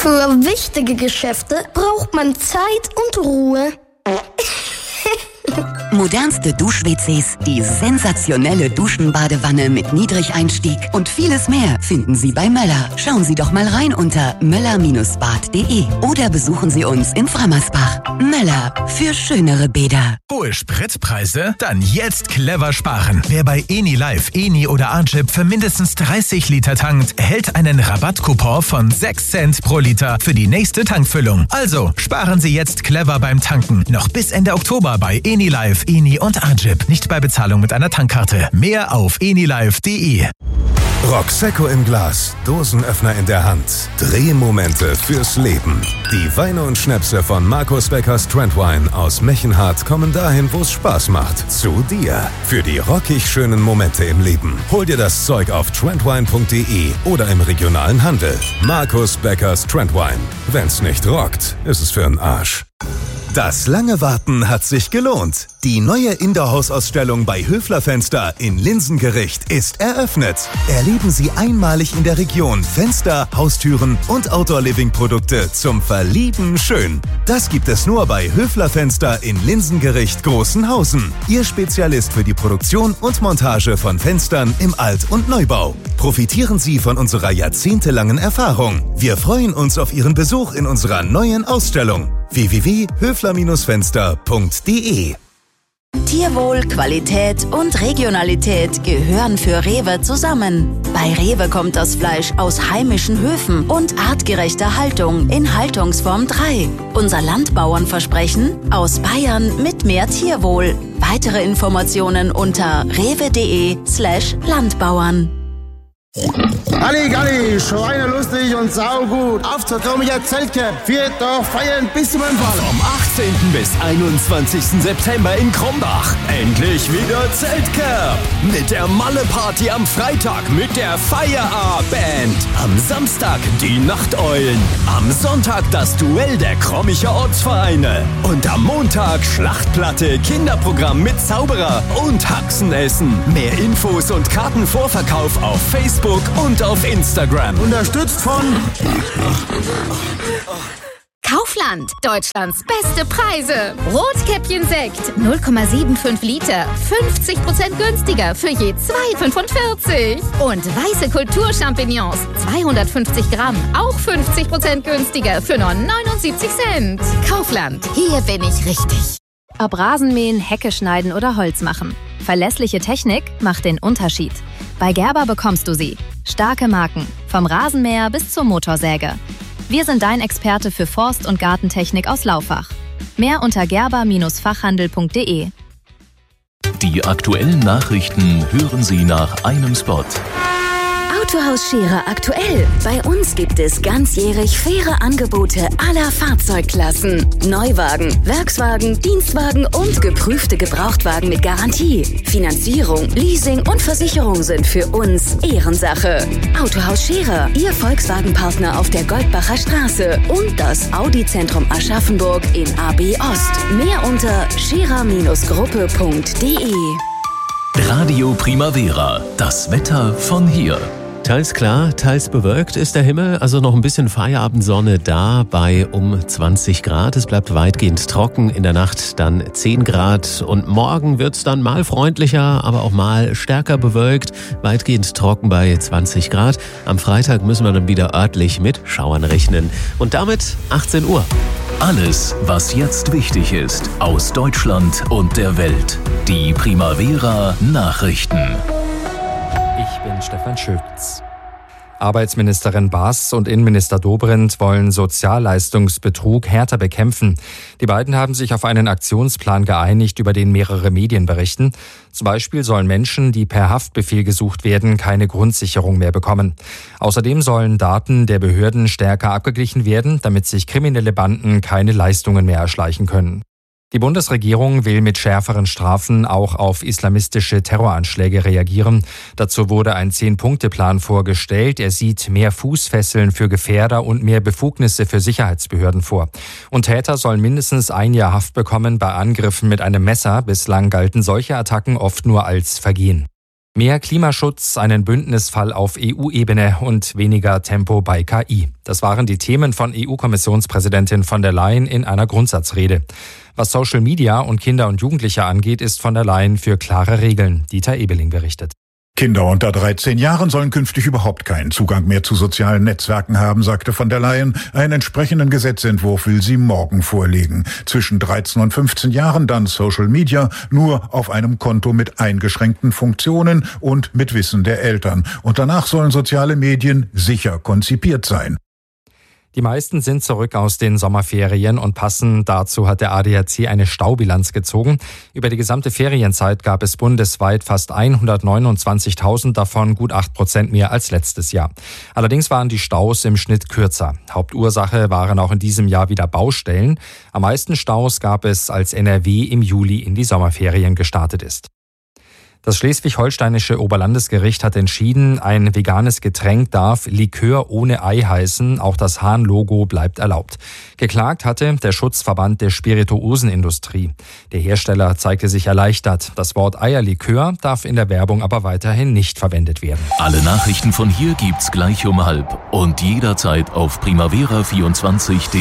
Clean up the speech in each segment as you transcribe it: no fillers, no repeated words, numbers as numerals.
Für wichtige Geschäfte braucht man Zeit und Ruhe. Modernste Dusch-WCs, die sensationelle Duschenbadewanne mit Niedrigeinstieg und vieles mehr finden Sie bei Möller. Schauen Sie doch mal rein unter möller-bad.de oder besuchen Sie uns in Frammersbach. Möller, für schönere Bäder. Hohe Spritpreise? Dann jetzt clever sparen. Wer bei Eni Live, Eni oder Archip für mindestens 30 Liter tankt, erhält einen Rabattcoupon von 6 Cent pro Liter für die nächste Tankfüllung. Also sparen Sie jetzt clever beim Tanken. Noch bis Ende Oktober bei Eni Live, Eni und Archip. Nicht bei Bezahlung mit einer Tankkarte. Mehr auf enilive.de. Prosecco im Glas, Dosenöffner in der Hand, Drehmomente fürs Leben. Die Weine und Schnäpse von Markus Beckers Trendwine aus Mechenhardt kommen dahin, wo es Spaß macht. Zu dir. Für die rockig schönen Momente im Leben. Hol dir das Zeug auf trendwine.de oder im regionalen Handel. Markus Beckers Trendwine. Wenn's nicht rockt, ist es für 'n Arsch. Das lange Warten hat sich gelohnt. Die neue Indoor-Haus-Ausstellung bei Höfler Fenster in Linsengericht ist eröffnet. Erleben Sie einmalig in der Region Fenster, Haustüren und Outdoor-Living-Produkte zum Verlieben schön. Das gibt es nur bei Höfler Fenster in Linsengericht Großenhausen. Ihr Spezialist für die Produktion und Montage von Fenstern im Alt- und Neubau. Profitieren Sie von unserer jahrzehntelangen Erfahrung. Wir freuen uns auf Ihren Besuch in unserer neuen Ausstellung. www.höfler-fenster.de. Tierwohl, Qualität und Regionalität gehören für Rewe zusammen. Bei Rewe kommt das Fleisch aus heimischen Höfen und artgerechter Haltung in Haltungsform 3. Unser Landbauernversprechen: aus Bayern mit mehr Tierwohl. Weitere Informationen unter rewe.de/Landbauern. Galli, schweinelustig und saugut. Auf zur Tromiger Zeltcamp. Viert doch feiern bis zum Anfall. Vom 18. bis 21. September in Krombach. Endlich wieder Zeltcamp. Mit der Malle-Party am Freitag mit der Fire-A-Band. Am Samstag die Nachteulen. Am Sonntag das Duell der Krommicher Ortsvereine. Und am Montag Schlachtplatte, Kinderprogramm mit Zauberer und Haxenessen. Mehr Infos und Kartenvorverkauf auf Facebook und auf Instagram. Unterstützt von Kaufland, Deutschlands beste Preise. Rotkäppchen-Sekt, 0,75 Liter, 50% günstiger für je 2,45. Und weiße Kulturchampignons, 250 Gramm, auch 50% günstiger für nur 79 Cent. Kaufland, hier bin ich richtig. Ob Rasenmähen, Hecke schneiden oder Holz machen. Verlässliche Technik macht den Unterschied. Bei Gerber bekommst du sie. Starke Marken, vom Rasenmäher bis zur Motorsäge. Wir sind dein Experte für Forst- und Gartentechnik aus Laufach. Mehr unter gerber-fachhandel.de. Die aktuellen Nachrichten hören Sie nach einem Spot. Autohaus Scherer aktuell. Bei uns gibt es ganzjährig faire Angebote aller Fahrzeugklassen. Neuwagen, Werkswagen, Dienstwagen und geprüfte Gebrauchtwagen mit Garantie. Finanzierung, Leasing und Versicherung sind für uns Ehrensache. Autohaus Scherer, Ihr Volkswagen-Partner auf der Goldbacher Straße und das Audi-Zentrum Aschaffenburg in AB Ost. Mehr unter scherer-gruppe.de. Radio Primavera, das Wetter von hier. Teils klar, teils bewölkt ist der Himmel, also noch ein bisschen Feierabendsonne da bei um 20 Grad. Es bleibt weitgehend trocken, in der Nacht dann 10 Grad und morgen wird's dann mal freundlicher, aber auch mal stärker bewölkt, weitgehend trocken bei 20 Grad. Am Freitag müssen wir dann wieder örtlich mit Schauern rechnen. Und damit 18 Uhr. Alles, was jetzt wichtig ist, aus Deutschland und der Welt. Die Primavera Nachrichten. Ich bin Stefan Schütz. Arbeitsministerin Baas und Innenminister Dobrindt wollen Sozialleistungsbetrug härter bekämpfen. Die beiden haben sich auf einen Aktionsplan geeinigt, über den mehrere Medien berichten. Zum Beispiel sollen Menschen, die per Haftbefehl gesucht werden, keine Grundsicherung mehr bekommen. Außerdem sollen Daten der Behörden stärker abgeglichen werden, damit sich kriminelle Banden keine Leistungen mehr erschleichen können. Die Bundesregierung will mit schärferen Strafen auch auf islamistische Terroranschläge reagieren. Dazu wurde ein 10-Punkte-Plan vorgestellt. Er sieht mehr Fußfesseln für Gefährder und mehr Befugnisse für Sicherheitsbehörden vor. Und Täter sollen mindestens 1 Jahr Haft bekommen bei Angriffen mit einem Messer. Bislang galten solche Attacken oft nur als Vergehen. Mehr Klimaschutz, einen Bündnisfall auf EU-Ebene und weniger Tempo bei KI. Das waren die Themen von EU-Kommissionspräsidentin von der Leyen in einer Grundsatzrede. Was Social Media und Kinder und Jugendliche angeht, ist von der Leyen für klare Regeln. Dieter Ebeling berichtet. Kinder unter 13 Jahren sollen künftig überhaupt keinen Zugang mehr zu sozialen Netzwerken haben, sagte von der Leyen. Einen entsprechenden Gesetzentwurf will sie morgen vorlegen. Zwischen 13 und 15 Jahren dann Social Media, nur auf einem Konto mit eingeschränkten Funktionen und mit Wissen der Eltern. Und danach sollen soziale Medien sicher konzipiert sein. Die meisten sind zurück aus den Sommerferien und passend dazu hat der ADAC eine Staubilanz gezogen. Über die gesamte Ferienzeit gab es bundesweit fast 129.000, davon gut 8% mehr als letztes Jahr. Allerdings waren die Staus im Schnitt kürzer. Hauptursache waren auch in diesem Jahr wieder Baustellen. Am meisten Staus gab es, als NRW im Juli in die Sommerferien gestartet ist. Das schleswig-holsteinische Oberlandesgericht hat entschieden, ein veganes Getränk darf Likör ohne Ei heißen, auch das Hahn-Logo bleibt erlaubt. Geklagt hatte der Schutzverband der Spirituosenindustrie. Der Hersteller zeigte sich erleichtert. Das Wort Eierlikör darf in der Werbung aber weiterhin nicht verwendet werden. Alle Nachrichten von hier gibt's gleich um 12 und jederzeit auf primavera24.de.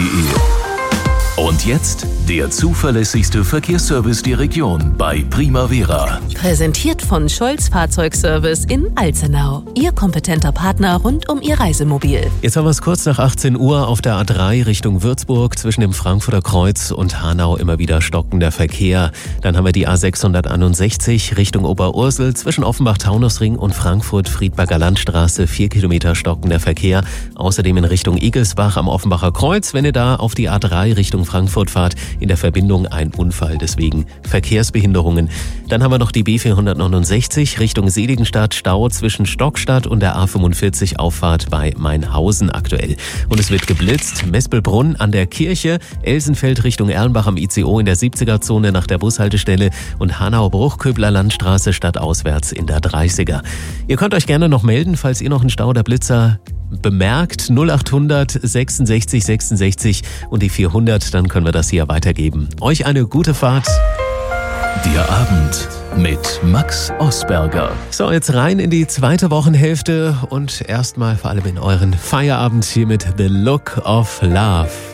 Und jetzt der zuverlässigste Verkehrsservice der Region bei Primavera. Präsentiert von Scholz Fahrzeugservice in Alzenau. Ihr kompetenter Partner rund um Ihr Reisemobil. Jetzt haben wir es kurz nach 18 Uhr auf der A3 Richtung Würzburg zwischen dem Frankfurter Kreuz und Hanau immer wieder stockender Verkehr. Dann haben wir die A661 Richtung Oberursel zwischen Offenbach-Taunusring und Frankfurt-Friedberger Landstraße 4 Kilometer stockender Verkehr. Außerdem in Richtung Igelsbach am Offenbacher Kreuz, wenn ihr da auf die A3 Richtung Frankfurt fahrt, in der Verbindung ein Unfall, deswegen Verkehrsbehinderungen. Dann haben wir noch die B469 Richtung Seligenstadt, Stau zwischen Stockstadt und der A45 Auffahrt bei Mainhausen aktuell. Und es wird geblitzt, Mespelbrunn an der Kirche, Elsenfeld Richtung Erlenbach am ICO in der 70er-Zone nach der Bushaltestelle und Hanau-Bruchköbler Landstraße stadtauswärts in der 30er. Ihr könnt euch gerne noch melden, falls ihr noch einen Stau der Blitzer bemerkt. 0800 66 66 und die 400, dann können wir das hier weitergeben. Euch eine gute Fahrt. Der Abend mit Max Osberger. So, jetzt rein in die zweite Wochenhälfte und erstmal vor allem in euren Feierabend hier mit The Look of Love.